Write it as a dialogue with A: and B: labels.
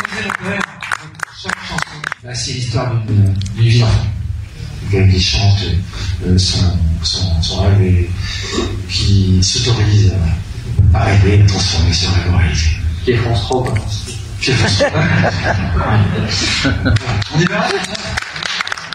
A: disait le poème, chaque chanson, bah, c'est l'histoire d'une vie d'enfant. Quelqu'un qui chante son rêve et qui s'autorise à rêver, à transformer ce rêve en réalité.
B: Qui est France 3, quoi.
A: Qui est France 3. On y va?